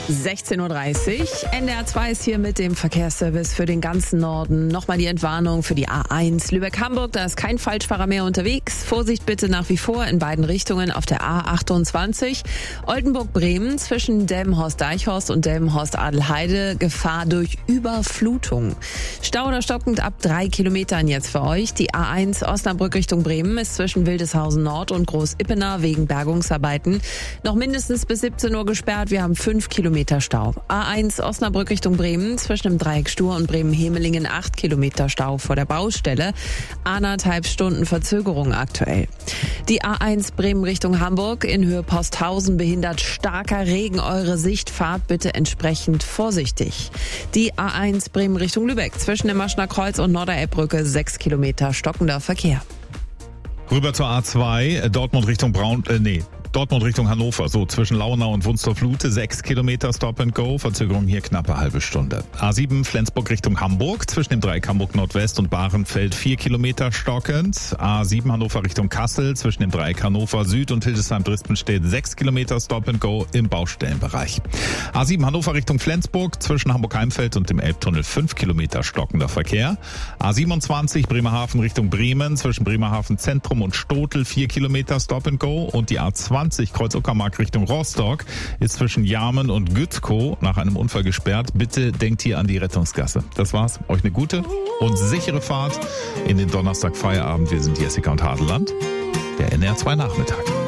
16:30 Uhr. NDR 2 ist hier mit dem Verkehrsservice für den ganzen Norden. Nochmal die Entwarnung für die A1 Lübeck-Hamburg. Da ist kein Falschfahrer mehr unterwegs. Vorsicht bitte nach wie vor in beiden Richtungen auf der A28. Oldenburg-Bremen zwischen Delmenhorst-Deichhorst und Delmenhorst-Adelheide. Gefahr durch Überflutung. Stau oder stockend ab 3 Kilometern jetzt für euch. Die A1 Osnabrück Richtung Bremen ist zwischen Wildeshausen Nord und Groß-Ippener wegen Bergungsarbeiten noch mindestens bis 17 Uhr gesperrt. Wir haben 5 Kilometer Stau. A1 Osnabrück Richtung Bremen zwischen dem Dreieck Stur und Bremen-Hemelingen 8 Kilometer Stau vor der Baustelle. 1,5 Stunden Verzögerung aktuell. Die A1 Bremen Richtung Hamburg in Höhe Posthausen behindert starker Regen eure Sicht. Fahrt bitte entsprechend vorsichtig. Die A1 Bremen Richtung Lübeck zwischen dem Maschner Kreuz und Norderelbbrücke 6 Kilometer stockender Verkehr. Rüber zur A2, Dortmund Richtung Dortmund Richtung Hannover, so zwischen Launau und Wunstorf-Lute, 6 Kilometer Stop and Go, Verzögerung hier knappe halbe Stunde. A7 Flensburg Richtung Hamburg, zwischen dem Dreieck Hamburg Nordwest und Bahrenfeld 4 Kilometer stockend. A7 Hannover Richtung Kassel, zwischen dem Dreieck Hannover Süd und Hildesheim-Drispenstedt 6 Kilometer Stop and Go im Baustellenbereich. A7 Hannover Richtung Flensburg, zwischen Hamburg-Heimfeld und dem Elbtunnel 5 Kilometer stockender Verkehr. A27 Bremerhaven Richtung Bremen, zwischen Bremerhaven Zentrum und Stotel 4 Kilometer Stop and Go und die A20 Kreuz-Uckermark Richtung Rostock ist zwischen Jarmen und Gützkow nach einem Unfall gesperrt. Bitte denkt hier an die Rettungsgasse. Das war's. Euch eine gute und sichere Fahrt in den Donnerstag Feierabend. Wir sind Jessica und Hadeland, der NDR 2 Nachmittag.